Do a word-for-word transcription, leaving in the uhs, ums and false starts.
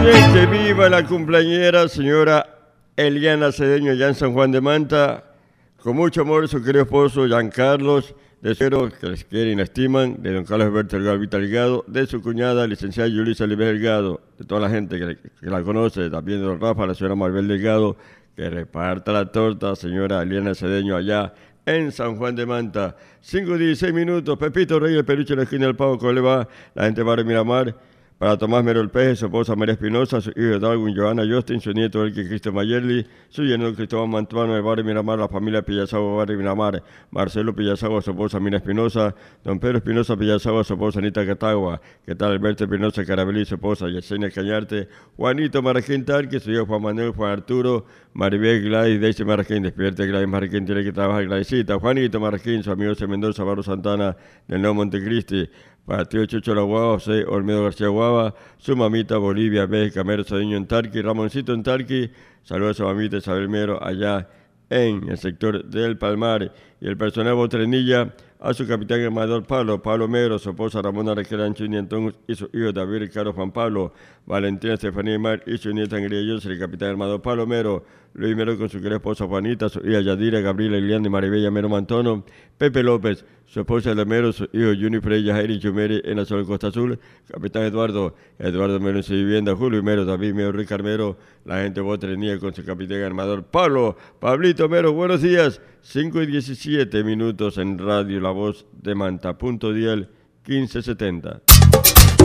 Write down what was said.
Bien, que viva la cumpleañera, señora Eliana Cedeño, allá en San Juan de Manta. Con mucho amor, su querido esposo, Giancarlos, de cero, que les quieren y la estiman, de don Carlos Alberto Delgado Vita Delgado, de su cuñada, licenciada Yulisa Oliver Delgado, de toda la gente que, que la conoce, también de don Rafa, la señora Maribel Delgado, que reparta la torta, señora Eliana Cedeño, allá en San Juan de Manta. cinco y dieciséis minutos, Pepito Rey, el peluche en la esquina del Pavo, ¿cómo le va? La gente va a Miramar. Para Tomás Mero el Peje, su esposa María Espinosa, su hijo Darwin, Joana Justin, su nieto Elkin Cristo Mayerli, su yerno Cristóbal Mantuano de Barrio Miramar, la familia Pillasago Barrio Miramar, Marcelo Pillasago, su esposa Mina Espinosa, don Pedro Espinosa Pillasago, su esposa Anita Catagua, que tal Alberto Espinosa Carabelí, su esposa Yesenia Cañarte, Juanito Marraquín Tarque, su hijo Juan Manuel, Juan Arturo, Maribel Gladys, Daisy Marraquín, despierte Gladys Marraquín, tiene que trabajar Gladysita, Juanito Marraquín, su amigo C. Mendoza, Barro Santana, del Nuevo Montecristi, para tío Chucho La Guava, José Olmedo García Guava, su mamita Bolivia, México, Mero Cedeño en Tarqui, Ramoncito en Tarqui, saludos a su mamita Isabel Mero allá en el sector del Palmar, y el personal Botrenilla, a su capitán armador Pablo, Pablo Mero, su esposa Ramona Requera Anchini Antón y su hijo David Ricardo Juan Pablo, Valentina Estefanía Mar y su nieta Angría José, el capitán armador Pablo Mero, Luis Mero con su querida esposa Juanita, su hija Yadira, Gabriela, Liliana y Maribella Mero Mantono, Pepe López, su esposa de Mero, su hijo Juni Freya, Jairi Chumeri en la zona de Costa Azul, capitán Eduardo, Eduardo Mero en su vivienda, Julio Mero, David Mero, Ricardo Mero, la gente Botrenía con su capitán armador Pablo, Pablito Mero, buenos días, cinco y diecisiete minutos en radio La Voz de Manta, punto dial quince setenta.